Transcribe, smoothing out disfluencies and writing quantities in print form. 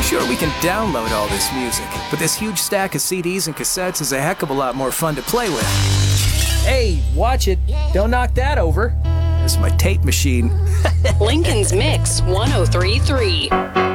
Sure, we can download all this music, but this huge stack of CDs and cassettes is a heck of a lot more fun to play with. Hey, watch it. Don't knock that over. This is my tape machine. Lincoln's Mix 1033.